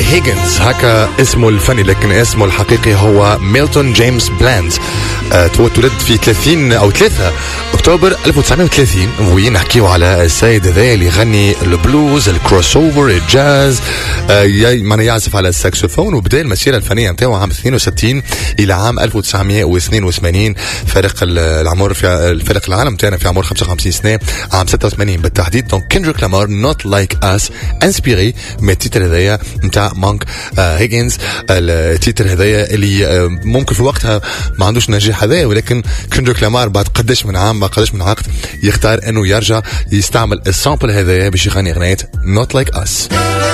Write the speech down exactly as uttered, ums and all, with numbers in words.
هيجنز هكا اسمه الفني، لكن اسمه الحقيقي هو ميلتون جيمس بلاند. أه تولد في ثلاثين أو ثلاثة أكتوبر ألف وتسعمائة وثلاثين. وين نحكيو على السيد هذا اللي يغني البلوز، الكروس اوفر، الجاز، أه من يعزف على الساكسوفون. وبدأ المسيرة الفنية نتاعو عام اثنين وستين إلى عام ألف وتسعمائة واثنين وثمانين. فارق العمر في الفرق العالم نتاعنا في عمر خمسة وخمسين سنة، عام ستة وثمانين بالتحديد. دونك كندريك لامار نوت لايك اس انسبيري من التيتر هذايا نتاع مونك هيجنز. التيتر هذايا اللي ممكن في وقتها ما عندوش نجاح هذايا، ولكن كندريك لامار بعد قداش من عام، بعد قداش من عقد، يختار انه يرجع يستعمل السامبل هذايا باش يغني اغنية نوت لايك اس.